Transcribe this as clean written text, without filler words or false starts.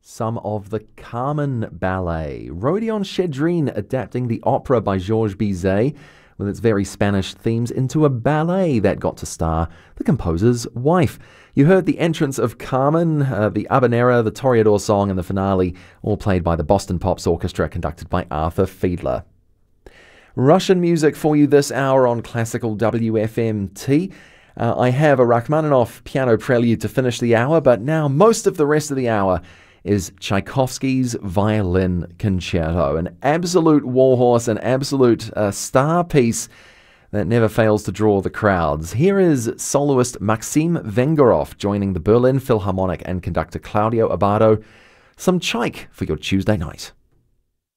Some of the Carmen Ballet. Rodion Chedrin adapting the opera by Georges Bizet with its very Spanish themes into a ballet that got to star the composer's wife. You heard the entrance of Carmen, the Habanera, the Toreador song, and the finale, all played by the Boston Pops Orchestra, conducted by Arthur Fiedler. Russian music for you this hour on Classical WFMT. I have a Rachmaninoff piano prelude to finish the hour, but now most of the rest of the hour is Tchaikovsky's Violin Concerto, an absolute warhorse, an absolute star piece that never fails to draw the crowds. Here is soloist Maxim Vengerov joining the Berlin Philharmonic and conductor Claudio Abbado. Some Tchaik for your Tuesday night.